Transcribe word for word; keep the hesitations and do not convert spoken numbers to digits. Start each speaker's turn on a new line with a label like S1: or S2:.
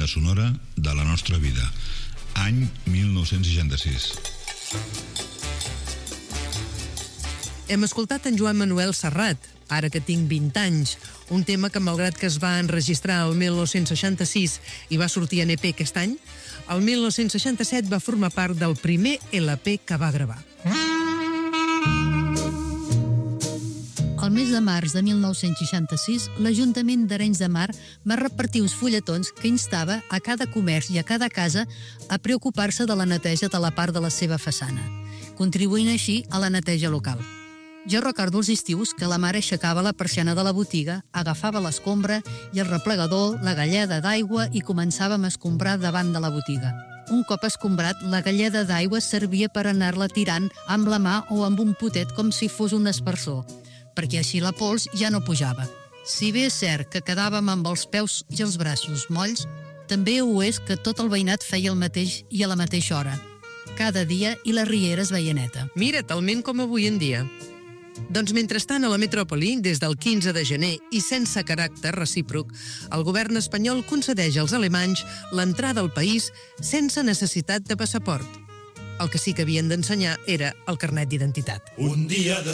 S1: sonora de la nostra vida. Any mil nou-cents seixanta-sis.
S2: Hem escoltat en Joan Manuel Serrat, Ara que tinc vint anys, un tema que, malgrat que es va enregistrar el mil nou-cents seixanta-sis i va sortir en E P aquest any, el mil nou-cents seixanta-set va formar part del primer L P que va gravar.
S3: El mes de març de mil nou-cents seixanta-sis, l'Ajuntament d'Arenys de Mar va repartir uns fulletons que instava a cada comerç i a cada casa a preocupar-se de la neteja de la part de la seva façana, contribuint així a la neteja local. Jo recordo els estius que la mare aixecava la persiana de la botiga, agafava l'escombra i el replegador, la galleda d'aigua i començàvem a escombrar davant de la botiga. Un cop escombrat, la galleda d'aigua servia per anar-la tirant amb la mà o amb un potet com si fos un aspersor, perquè així la pols ja no pujava. Si bé és cert que quedàvem amb els peus i els braços molls, també ho és que tot el veïnat feia el mateix i a la mateixa hora. Cada dia i la riera es veia neta.
S2: Mira, talment com avui en dia. Doncs mentrestant, a la metròpoli, des del quinze de gener i sense caràcter recíproc, el govern espanyol concedeix als alemanys l'entrada al país sense necessitat de passaport. El que sí que havien d'ensenyar era el carnet d'identitat.
S4: Un dia de